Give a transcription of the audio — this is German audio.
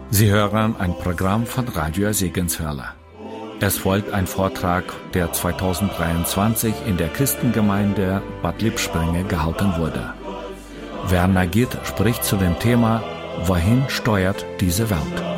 Sie hören ein Programm von Radio Segenswörler. Es folgt ein Vortrag, der 2023 in der Christengemeinde Bad Lippspringe gehalten wurde. Werner Gitt spricht zu dem Thema: Wohin steuert diese Welt?